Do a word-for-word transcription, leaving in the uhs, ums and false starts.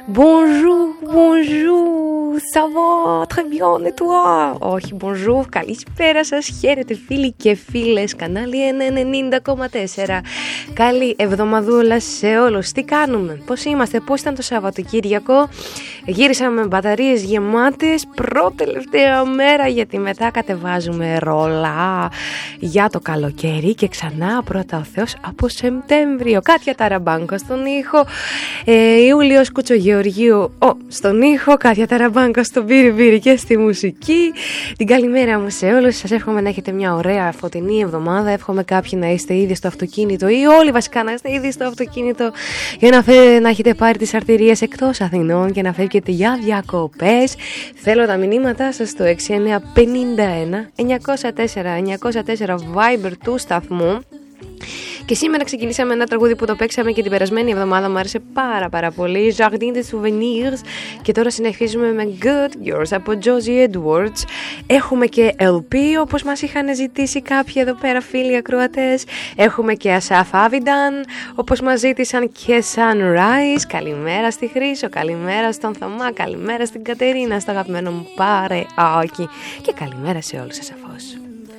Bonjour, bonjour, ça va, très bien, et toi? Όχι, bonjour, καλησπέρα σας, χαίρετε φίλοι και φίλες, κανάλι ενενήντα κόμμα τέσσερα. Καλή εβδομαδούλα σε όλους. Τι κάνουμε, πώς είμαστε, πώς ήταν το Σαββατοκύριακο? Γύρισα με μπαταρίες γεμάτες, πρώτη-τελευταία μέρα, γιατί μετά κατεβάζουμε ρολά για το καλοκαίρι και ξανά πρώτα ο Θεός από Σεπτέμβριο. Κάτια Ταραμπάνκο στον ήχο, ε, Ιούλιος Κουτσογεωργίου ο, στον ήχο, Κάτια Ταραμπάνκο στον πύρι-πύρι και στη μουσική. Την καλημέρα μου σε όλους, σας εύχομαι να έχετε μια ωραία φωτεινή εβδομάδα. Εύχομαι κάποιοι να είστε ήδη στο αυτοκίνητο ή όλοι βασικά να είστε ήδη στο αυτοκίνητο για να, φε, να έχετε πάρει τις αρτηρίες εκτός Αθηνών και να φεύγετε για διακοπές. Θέλω τα μηνύματά σας στο έξι εννιά πέντε ένα εννιακόσια τέσσερα εννιακόσια τέσσερα Viber του σταθμού. Και σήμερα ξεκινήσαμε ένα τραγούδι που το παίξαμε και την περασμένη εβδομάδα, μου άρεσε πάρα πάρα πολύ, Jardin des Souvenirs, και τώρα συνεχίζουμε με Good Yours από Josie Edwards. Έχουμε και ελ πι όπως μας είχαν ζητήσει κάποιοι εδώ πέρα φίλοι ακροατές. Έχουμε και Asaf Avidan όπως μας ζήτησαν και Sunrise. Καλημέρα στη Χρύσο, καλημέρα στον Θωμά, καλημέρα στην Κατερίνα, στο αγαπημένο μου παρεάκι και καλημέρα σε όλους σας σαφώς.